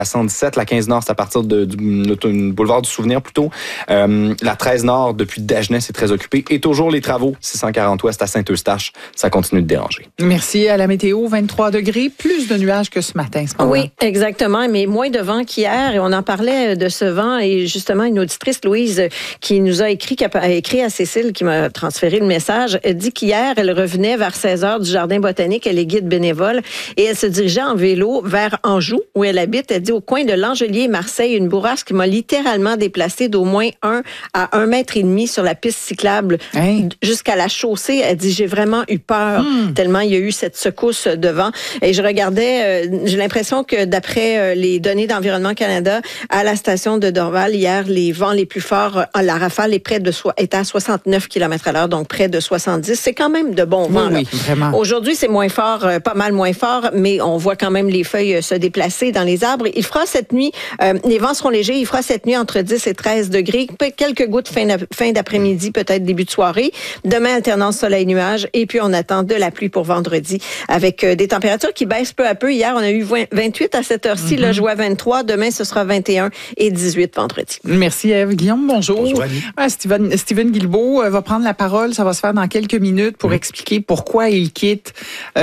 La 117, la 15 Nord, c'est à partir du boulevard du Souvenir plutôt. La 13 Nord, depuis Dagenais, c'est très occupé. Et toujours les travaux, 640 Ouest à Saint-Eustache, ça continue de déranger. Merci. À la météo, 23 degrés, plus de nuages que ce matin. Oui, exactement, mais moins de vent qu'hier. Et on en parlait de ce vent. Et justement, une auditrice, Louise, qui nous a écrit, à Cécile, qui m'a transféré le message, dit qu'hier, elle revenait vers 16 heures du Jardin botanique. Elle est guide bénévole. Et elle se dirigeait en vélo vers Anjou, où elle habite. Elle dit au coin de L'Angelier et Marseille, une bourrasque m'a littéralement déplacée d'au moins 1 à 1,5 mètre sur la piste cyclable jusqu'à la chaussée. Elle dit, j'ai vraiment eu peur tellement il y a eu cette secousse de vent. Et je regardais, j'ai l'impression que d'après les données d'Environnement Canada, à la station de Dorval, hier, les vents les plus forts, la rafale était à 69 km/h, donc près de 70. C'est quand même de bons vents. Oui, vraiment. Aujourd'hui, c'est moins fort, pas mal moins fort, mais on voit quand même les feuilles se déplacer dans les arbres. Il fera cette nuit, les vents seront légers, il fera cette nuit entre 10 et 13 degrés, quelques gouttes fin d'après-midi, peut-être début de soirée. Demain, alternance soleil-nuage, et puis on attend de la pluie pour vendredi, avec des températures qui baissent peu à peu. Hier, on a eu 28 à cette heure-ci, là, je vois 23. Demain, ce sera 21 et 18 vendredi. Merci, Ève. Guillaume, bonjour. Bonjour, Annie. Steven Guilbeault va prendre la parole. Ça va se faire dans quelques minutes pour expliquer pourquoi il quitte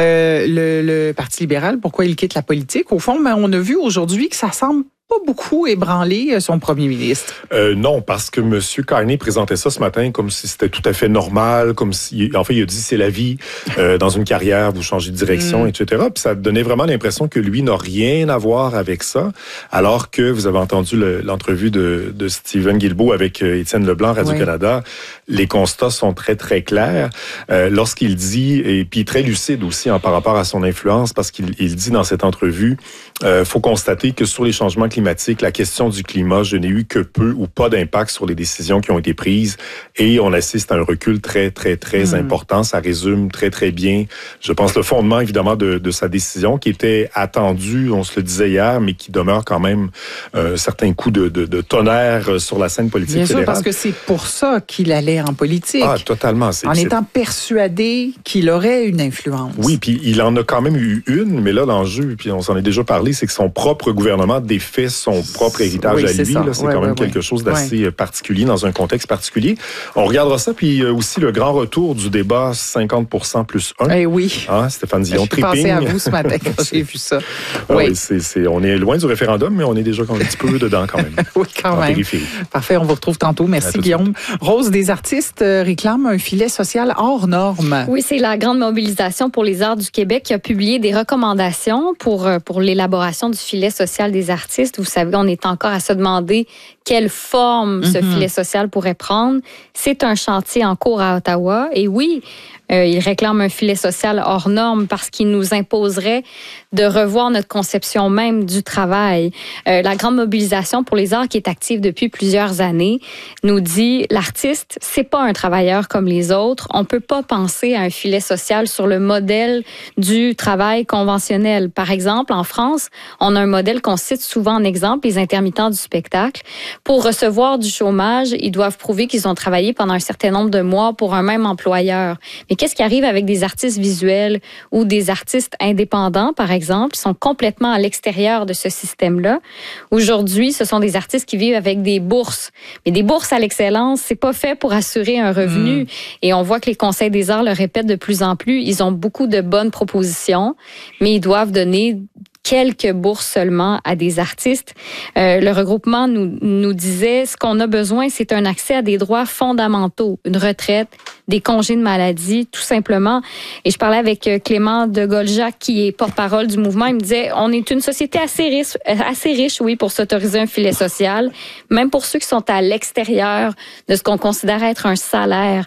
le Parti libéral, pourquoi il quitte la politique. Au fond, on a vu aujourd'hui que ça semble pas beaucoup ébranlé son premier ministre. Non, parce que M. Carney présentait ça ce matin comme si c'était tout à fait normal, comme si, en fait, il a dit c'est la vie, dans une carrière, vous changez de direction, etc. Puis ça donnait vraiment l'impression que lui n'a rien à voir avec ça, alors que vous avez entendu l'entrevue de Steven Guilbeault avec Étienne Leblanc, Radio-Canada. Les constats sont très, très clairs. Lorsqu'il dit, et puis très lucide aussi par rapport à son influence, parce qu'il dit dans cette entrevue, faut constater que sur les changements climatique, la question du climat, je n'ai eu que peu ou pas d'impact sur les décisions qui ont été prises et on assiste à un recul très, très, très important. Ça résume très, très bien, je pense, le fondement, évidemment, de sa décision qui était attendue, on se le disait hier, mais qui demeure quand même certains coups de tonnerre sur la scène politique fédérale. Bien sûr, parce que c'est pour ça qu'il allait en politique. Ah, totalement. En étant persuadé qu'il aurait une influence. Oui, puis il en a quand même eu une, mais là, l'enjeu, puis on s'en est déjà parlé, c'est que son propre gouvernement défait son propre héritage à lui. C'est quand même quelque chose d'assez particulier dans un contexte particulier. On regardera ça, puis aussi le grand retour du débat 50% plus 1. Eh oui. Hein, Stéphane Dion, tripping. Je pensais à vous ce matin quand j'ai vu ça. Oui, on est loin du référendum, mais on est déjà un petit peu dedans quand même. Oui, quand même. Périphérie. Parfait, on vous retrouve tantôt. Merci Guillaume. Rose, des artistes réclament un filet social hors norme. Oui, c'est la grande mobilisation pour les arts du Québec qui a publié des recommandations pour l'élaboration du filet social des artistes. Vous savez, on est encore à se demander quelle forme ce filet social pourrait prendre. C'est un chantier en cours à Ottawa. Et oui, il réclame un filet social hors norme parce qu'il nous imposerait de revoir notre conception même du travail. La grande mobilisation pour les arts qui est active depuis plusieurs années nous dit l'artiste, c'est pas un travailleur comme les autres. On peut pas penser à un filet social sur le modèle du travail conventionnel. Par exemple, en France, on a un modèle qu'on cite souvent en exemple, les intermittents du spectacle. Pour recevoir du chômage, ils doivent prouver qu'ils ont travaillé pendant un certain nombre de mois pour un même employeur. Mais qu'est-ce qui arrive avec des artistes visuels ou des artistes indépendants, par exemple, qui sont complètement à l'extérieur de ce système-là? Aujourd'hui, ce sont des artistes qui vivent avec des bourses. Mais des bourses à l'excellence, c'est pas fait pour assurer un revenu. Et on voit que les conseils des arts le répètent de plus en plus. Ils ont beaucoup de bonnes propositions, mais ils doivent donner quelques bourses seulement à des artistes. Le regroupement nous disait ce qu'on a besoin, c'est un accès à des droits fondamentaux, une retraite, des congés de maladie, tout simplement. Et je parlais avec Clément de Goljac, qui est porte-parole du mouvement. Il me disait, on est une société assez riche, oui, pour s'autoriser un filet social, même pour ceux qui sont à l'extérieur de ce qu'on considère être un salaire.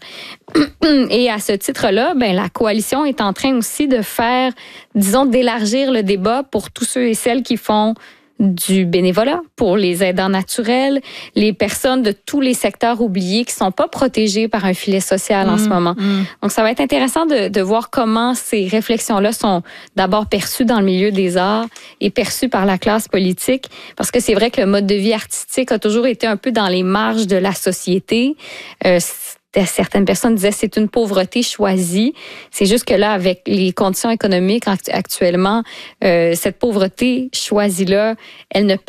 Et à ce titre-là, la coalition est en train aussi de faire, disons, d'élargir le débat pour tous ceux et celles qui font du bénévolat, pour les aidants naturels, les personnes de tous les secteurs oubliés qui sont pas protégés par un filet social en ce moment. Donc, ça va être intéressant de voir comment ces réflexions-là sont d'abord perçues dans le milieu des arts et perçues par la classe politique, parce que c'est vrai que le mode de vie artistique a toujours été un peu dans les marges de la société. Certaines personnes disaient c'est une pauvreté choisie. C'est juste que là, avec les conditions économiques actuellement, cette pauvreté choisie-là, elle ne